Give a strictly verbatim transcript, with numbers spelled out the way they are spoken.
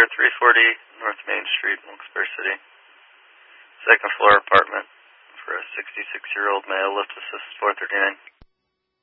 Center, three forty North Main Street, Wilkes-Barre City. Second floor apartment for a sixty-six-year-old male, lift assist four thirty-nine.